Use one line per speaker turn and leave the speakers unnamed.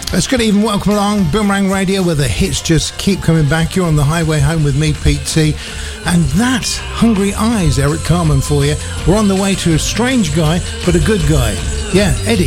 It's good evening, welcome along Boomerang Radio, where the hits just keep coming back. You're on the highway home with me, Pete T, and that's Hungry Eyes, Eric Carmen for you. We're on the way to a strange guy but a good guy. Yeah, Eddie.